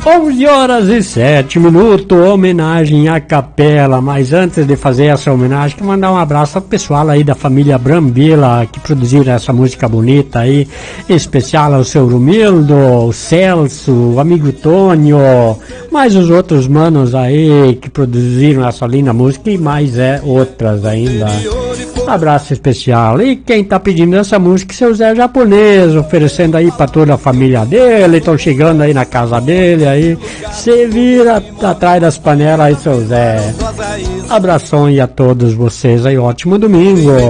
11h07, homenagem à capela. Mas antes de fazer essa homenagem, quero mandar um abraço ao pessoal aí da família Brambila, que produziram essa música bonita aí, em especial ao seu Romildo, o Celso, o amigo Tônio, mais os outros manos aí que produziram essa linda música e mais outras ainda. Abraço especial. E quem tá pedindo essa música, seu Zé Japonês, oferecendo aí pra toda a família dele, estão chegando aí na casa dele, aí se vira atrás das panelas aí, seu Zé. Abração aí a todos vocês aí, ótimo domingo.